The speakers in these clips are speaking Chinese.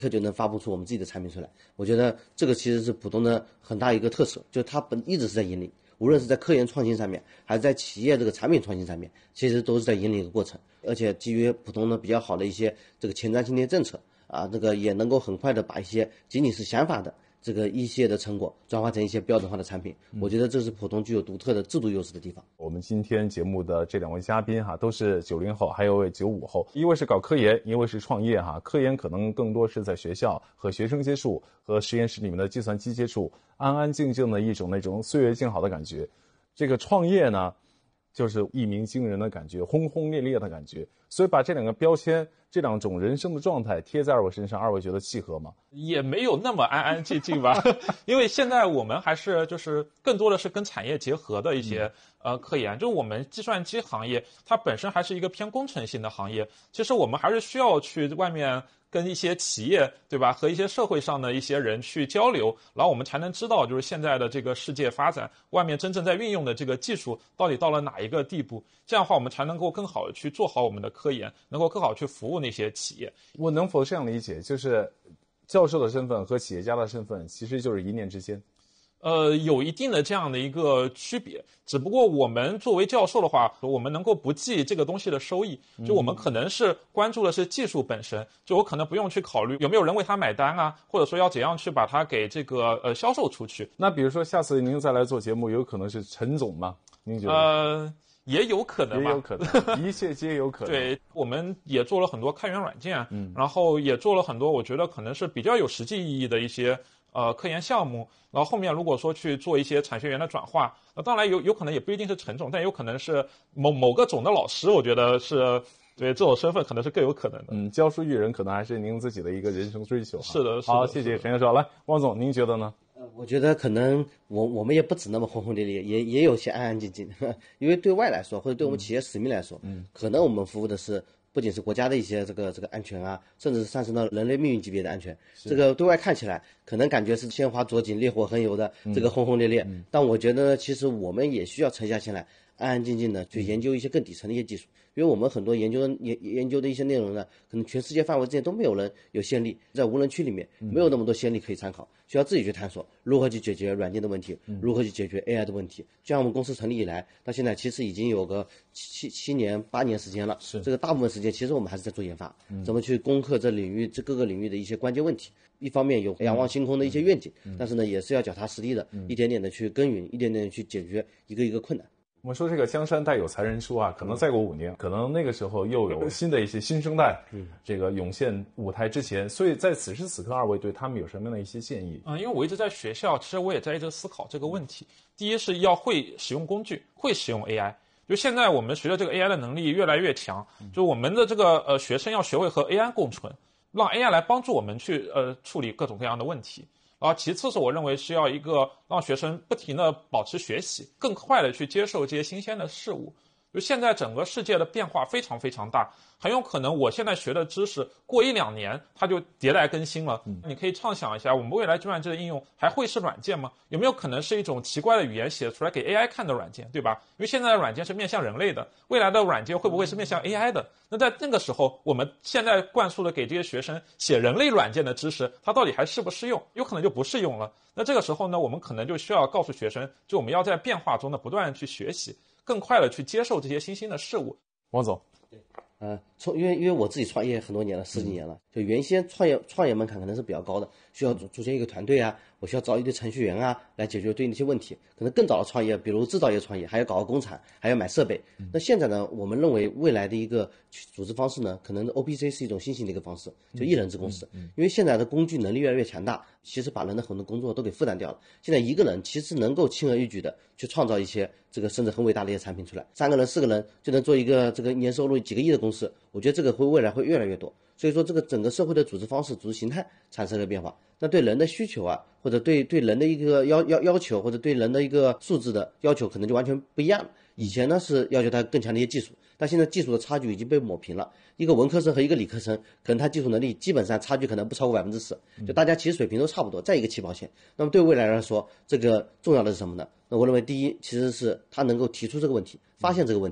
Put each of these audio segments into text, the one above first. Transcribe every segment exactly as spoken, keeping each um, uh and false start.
刻就能发布出我们自己的产品出来。我觉得这个其实是浦东的很大一个特色，就是它本一直是在引领，无论是在科研创新上面，还是在企业这个产品创新上面，其实都是在引领一个过程。而且基于浦东的比较好的一些这个前瞻性的政策啊，这个也能够很快的把一些仅仅是想法的这个一些的成果转化成一些标准化的产品，我觉得这是浦东具有独特的制度优势的地方。 我们今天节目的这两位嘉宾哈，都是九零后，还有位九五后，一位是搞科研，一位是创业哈。科研可能更多是在学校和学生接触，和实验室里面的计算机接触，安安静静的一种那种岁月静好的感觉。这个创业呢，就是一鸣惊人的感觉，轰轰烈烈的感觉。所以把这两个标签，这两种人生的状态贴在二位身上，二位觉得契合吗？ 也没有那么安安静静吧，因为现在我们还是就是更多的是跟产业结合的一些、嗯、呃科研，就是我们计算机行业它本身还是一个偏工程性的行业，其实我们还是需要去外面跟一些企业，对吧，和一些社会上的一些人去交流，然后我们才能知道就是现在的这个世界发展，外面真正在运用的这个技术到底到了哪一个地步，这样的话我们才能够更好的去做好我们的科研，能够更好去服务那些企业。 我能否这样理解，就是教授的身份和企业家的身份其实就是一念之间？ 呃，有一定的这样的一个区别，只不过我们作为教授的话，我们能够不计这个东西的收益，就我们可能是关注的是技术本身，就我可能不用去考虑有没有人为他买单啊，或者说要怎样去把它给这个呃销售出去。 那比如说下次您再来做节目，有可能是陈总吗？您觉得？ 呃。也有可能吧， 也有可能，一切皆有可能。 对，我们也做了很多开源软件，嗯，然后也做了很多我觉得可能是比较有实际意义的一些呃科研项目。然后后面如果说去做一些产学研的转化，那当然有有可能也不一定是陈总，但有可能是某某个总的老师，我觉得是对这种身份可能是更有可能的。 嗯，教书育人可能还是您自己的一个人生追求。 是的，是的。 好，谢谢陈教授。来，汪总，您觉得呢？ 我觉得可能我我们也不止那么轰轰烈烈，也也有些安安静静，因为对外来说，或者对我们企业使命来说，嗯，可能我们服务的是不仅是国家的一些这个这个安全啊，甚至是上升到人类命运级别的安全。这个对外看起来可能感觉是鲜花着锦、烈火横油的这个轰轰烈烈，嗯、但我觉得其实我们也需要沉下心来，安安静静的去研究一些更底层的一些技术。因为我们很多研究的研研究的一些内容呢，可能全世界范围之内都没有人有先例，在无人区里面没有那么多先例可以参考，需要自己去探索如何去解决软件的问题，如何去解决 A I 的问题。就像我们公司成立以来到现在，其实已经有个七七年八年时间了， 是这个大部分时间其实我们还是在做研发，怎么去攻克这领域这各个领域的一些关键问题。一方面有仰望星空的一些愿景，但是呢，也是要脚踏实地的，一点点的去耕耘，一点点的去解决一个一个困难。 我们说这个江山代有才人出啊，可能再过五年，可能那个时候又有新的一些新生代，这个涌现舞台之前，所以在此时此刻，二位对他们有什么样的一些建议？ 嗯，因为我一直在学校，其实我也在一直思考这个问题。第一是要会使用工具，会使用 A I。就现在我们随着这个 A I 的能力越来越强，就我们的这个呃学生要学会和 A I 共存，让 A I 来帮助我们去呃处理各种各样的问题。然后其次是我认为是要一个让学生不停的保持学习，更快的去接受这些新鲜的事物。就现在整个世界的变化非常非常大，很有可能我现在学的知识过一两年它就迭代更新了。嗯、你可以畅想一下，我们未来计算机的应用还会是软件吗？有没有可能是一种奇怪的语言写出来给 A I 看的软件，对吧？因为现在的软件是面向人类的，未来的软件会不会是面向 A I 的？那在那个时候，我们现在灌输的给这些学生写人类软件的知识，它到底还适不适用？有可能就不适用了。那这个时候呢，我们可能就需要告诉学生，就我们要在变化中呢不断去学习，更快的去接受这些新兴的事物。 王总， 对，呃，从因为因为我自己创业很多年了，十几年了，就原先创业创业门槛可能是比较高的，需要组组建一个团队啊，我需要招一堆程序员啊来解决对应的一些问题。可能更早的创业，比如制造业创业，还要搞个工厂，还要买设备。那现在呢，我们认为未来的一个组织方式呢，可能 O P C 是一种新型的一个方式，就一人制公司。因为现在的工具能力越来越强大，其实把人的很多工作都给负担掉了。现在一个人其实能够轻而易举的去创造一些这个甚至很伟大的一些产品出来，三个人四个人就能做一个这个年收入几个亿的公司。我觉得这个会未来会越来越多。所以说这个整个社会的组织方式、组织形态产生了变化，那对人的需求啊，或者对对人的一个要要要求，或者对人的一个素质的要求，可能就完全不一样了。以前呢是要求他更强的一些技术，但现在技术的差距已经被抹平了。一个文科生和一个理科生，可能他技术能力基本上差距可能不超过百分之十，就大家其实水平都差不多，在一个起跑线。那么对未来来说，这个重要的是什么呢？那我认为第一，其实是他能够提出这个问题，发现这个问题。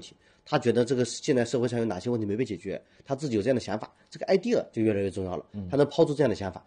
他觉得这个现在社会上有哪些问题没被解决，他自己有这样的想法，这个 idea 就越来越重要了。他能抛出这样的想法，